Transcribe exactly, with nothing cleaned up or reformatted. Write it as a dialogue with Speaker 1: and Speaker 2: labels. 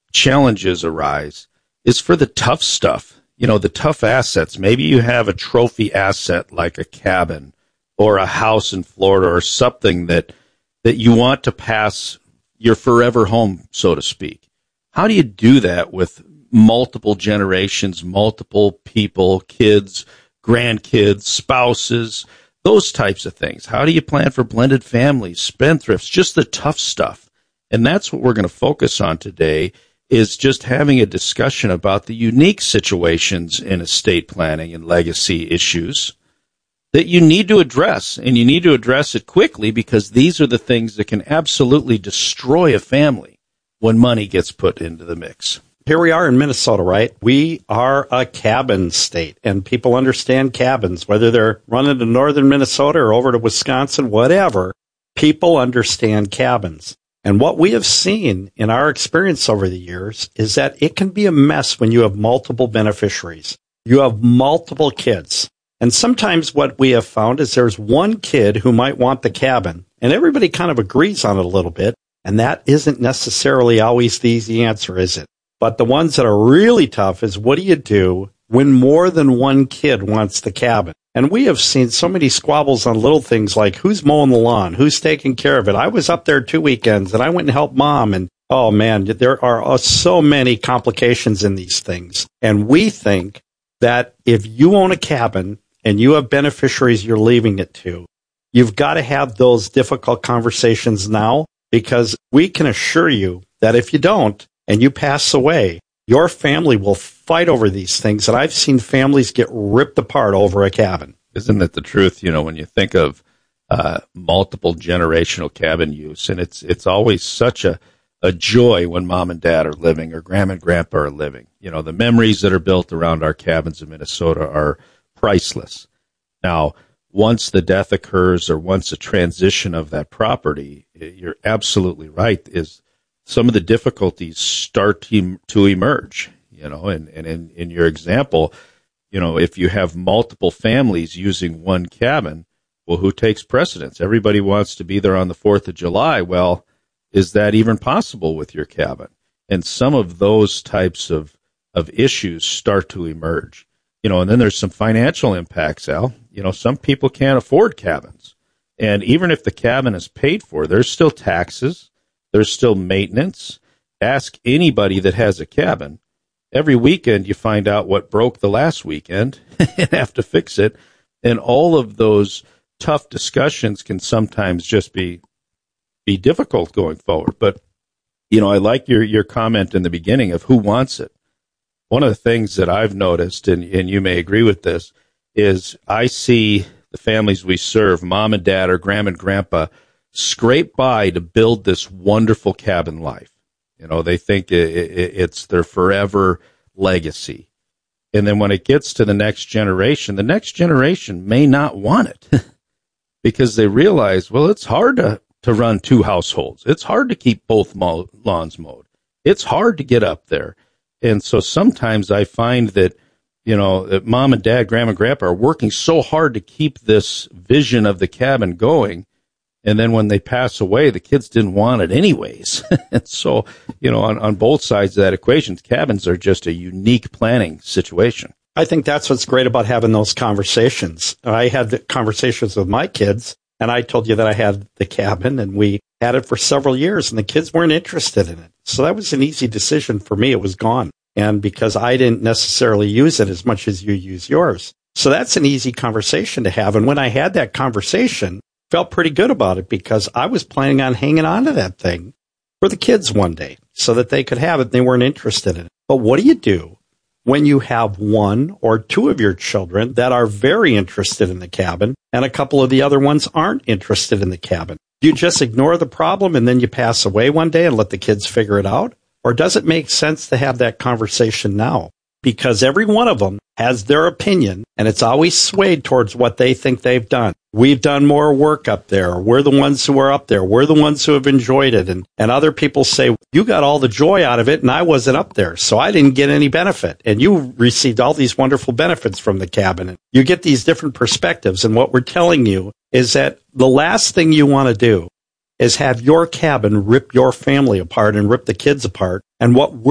Speaker 1: challenges arise is for the tough stuff, you know, the tough assets. Maybe you have a trophy asset like a cabin or a house in Florida or something that, that you want to pass your forever home, so to speak. How do you do that with multiple generations, multiple people, kids, grandkids, spouses, those types of things? How do you plan for blended families, spendthrifts, just the tough stuff? And that's what we're going to focus on today, is just having a discussion about the unique situations in estate planning and legacy issues that you need to address, and you need to address it quickly, because these are the things that can absolutely destroy a family when money gets put into the mix.
Speaker 2: Here we are in Minnesota, right? We are a cabin state, and people understand cabins, whether they're running to northern Minnesota or over to Wisconsin, whatever. People understand cabins. And what we have seen in our experience over the years is that it can be a mess when you have multiple beneficiaries. You have multiple kids. And sometimes what we have found is there's one kid who might want the cabin, and everybody kind of agrees on it a little bit, and that isn't necessarily always the easy answer, is it? But the ones that are really tough is, what do you do when more than one kid wants the cabin? And we have seen so many squabbles on little things like who's mowing the lawn, who's taking care of it. I was up there two weekends, and I went and helped Mom, and oh man, there are so many complications in these things. And we think that if you own a cabin and you have beneficiaries you're leaving it to, you've got to have those difficult conversations now, because we can assure you that if you don't and you pass away, your family will fight over these things. And I've seen families get ripped apart over a cabin.
Speaker 1: Isn't that the truth? You know, when you think of uh, multiple generational cabin use, and it's it's always such a, a joy when Mom and Dad are living or Grandma and Grandpa are living. You know, the memories that are built around our cabins in Minnesota are priceless. Now, once the death occurs or once a transition of that property, you're absolutely right, is some of the difficulties start to, to emerge, you know, and, and in, in your example, you know, if you have multiple families using one cabin, well, who takes precedence? Everybody wants to be there on the fourth of July. Well, is that even possible with your cabin? And some of those types of, of issues start to emerge. You know, and then there's some financial impacts, Al. You know, some people can't afford cabins. And even if the cabin is paid for, there's still taxes, there's still maintenance. Ask anybody that has a cabin. Every weekend you find out what broke the last weekend and have to fix it. And all of those tough discussions can sometimes just be be difficult going forward. But, you know, I like your, your comment in the beginning of who wants it. One of the things that I've noticed, and, and you may agree with this, is I see the families we serve, Mom and Dad or Grandma and Grandpa, scrape by to build this wonderful cabin life. You know, they think it, it, it's their forever legacy. And then when it gets to the next generation, the next generation may not want it because they realize, well, it's hard to, to run two households. It's hard to keep both mow, lawns mowed. It's hard to get up there. And so sometimes I find that, you know, that Mom and Dad, Grandma and Grandpa are working so hard to keep this vision of the cabin going. And then when they pass away, the kids didn't want it anyways. And so, you know, on, on both sides of that equation, cabins are just a unique planning situation.
Speaker 2: I think that's what's great about having those conversations. I had the conversations with my kids, and I told you that I had the cabin, and we had it for several years, and the kids weren't interested in it. So that was an easy decision for me. It was gone. And because I didn't necessarily use it as much as you use yours. So that's an easy conversation to have. And when I had that conversation, felt pretty good about it because I was planning on hanging on to that thing for the kids one day so that they could have it and they weren't interested in it. But what do you do when you have one or two of your children that are very interested in the cabin and a couple of the other ones aren't interested in the cabin? Do you just ignore the problem and then you pass away one day and let the kids figure it out? Or does it make sense to have that conversation now? Because every one of them has their opinion, and it's always swayed towards what they think they've done. We've done more work up there. We're the ones who are up there. We're the ones who have enjoyed it. And, and other people say, you got all the joy out of it, and I wasn't up there, so I didn't get any benefit. And you received all these wonderful benefits from the cabin. You get these different perspectives, and what we're telling you is that the last thing you want to do is have your cabin rip your family apart and rip the kids apart. And what